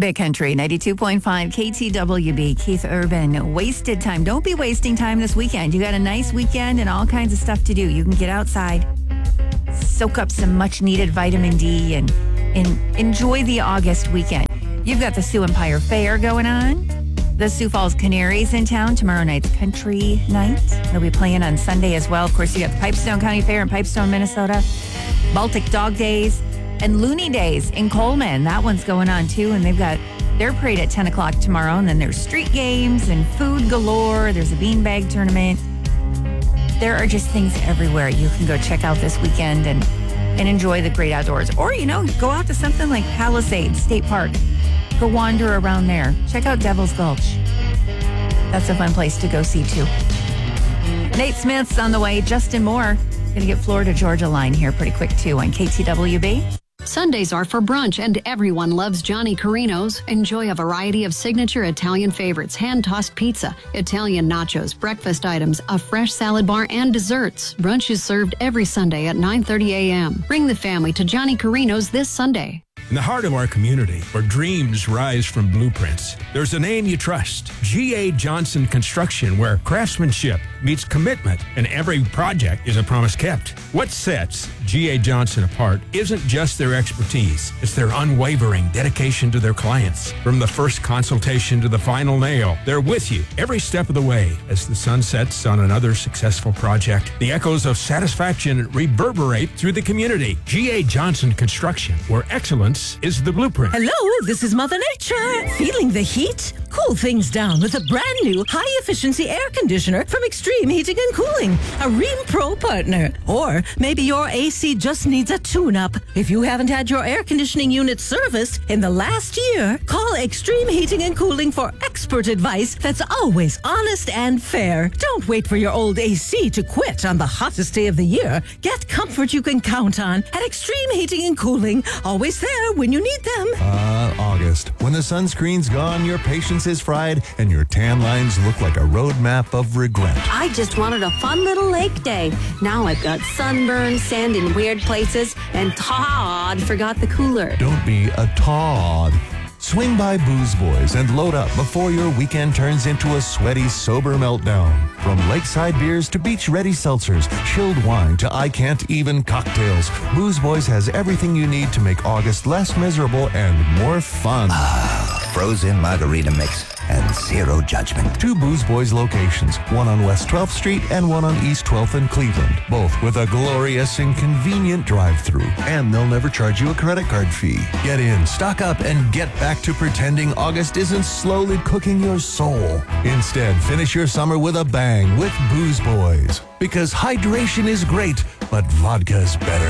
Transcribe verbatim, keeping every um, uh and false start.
Big Country, ninety-two point five K T W B. Keith Urban, wasted time. Don't be wasting time this weekend. You got a nice weekend and all kinds of stuff to do. You can get outside, soak up some much needed vitamin D, and, and enjoy the August weekend. You've got the Sioux Empire Fair going on. The Sioux Falls Canaries in town. Tomorrow night's country night. They'll be playing on Sunday as well. Of course, you got the Pipestone County Fair in Pipestone, Minnesota. Baltic Dog Days and Looney Days in Coleman. That one's going on too. And they've got their parade at ten o'clock tomorrow. And then there's street games and food galore. There's a beanbag tournament. There are just things everywhere you can go check out this weekend and, and enjoy the great outdoors. Or, you know, go out to something like Palisades State Park. Go wander around there. Check out Devil's Gulch. That's a fun place to go see too. Nate Smith's on the way. Justin Moore going to get Florida Georgia line here pretty quick too on K T W B. Sundays are for brunch, and everyone loves Johnny Carino's. Enjoy a variety of signature Italian favorites, hand-tossed pizza, Italian nachos, breakfast items, a fresh salad bar, and desserts. Brunch is served every Sunday at nine thirty a.m. Bring the family to Johnny Carino's this Sunday. In the heart of our community, where dreams rise from blueprints, there's a name you trust. G A. Johnson Construction, where craftsmanship meets commitment and every project is a promise kept. What sets G A. Johnson apart isn't just their expertise, it's their unwavering dedication to their clients. From the first consultation to the final nail, they're with you every step of the way. As the sun sets on another successful project, the echoes of satisfaction reverberate through the community. G A. Johnson Construction, where excellence is the blueprint. Hello, this is Mother Nature. Feeling the heat? Cool things down with a brand new high-efficiency air conditioner from Extreme Heating and Cooling, a Rheem Pro partner. Or maybe your A C just needs a tune-up. If you haven't had your air conditioning unit serviced in the last year, call Extreme Heating and Cooling for expert advice that's always honest and fair. Don't wait for your old A C to quit on the hottest day of the year. Get comfort you can count on at Extreme Heating and Cooling, always there when you need them. Ah, uh, August. When the sunscreen's gone, your patience is fried, and your tan lines look like a roadmap of regret. I just wanted a fun little lake day. Now I've got sunburn, sand in weird places, and Todd forgot the cooler. Don't be a Todd. Swing by Booze Boys and load up before your weekend turns into a sweaty, sober meltdown. From lakeside beers to beach-ready seltzers, chilled wine to I-can't-even cocktails, Booze Boys has everything you need to make August less miserable and more fun. Ah, frozen margarita mix and zero judgment. Two Booze Boys locations, one on West twelfth Street and one on East twelfth in Cleveland, both with a glorious and convenient drive-thru. And they'll never charge you a credit card fee. Get in, stock up, and get back to pretending August isn't slowly cooking your soul. Instead, finish your summer with a bang with Booze Boys. Because hydration is great, but vodka's better.